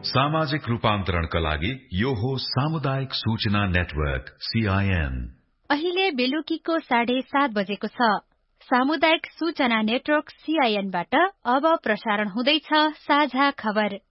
सामाजिक रूपान्तरणका लागि यो हो सामुदायिक सूचना नेटवर्क CIN। अहिले बेलुकीको 7:30 बजेको छ। सामुदायिक सूचना नेटवर्क CIN बाट अब प्रसारण हुँदैछ साझा खबर।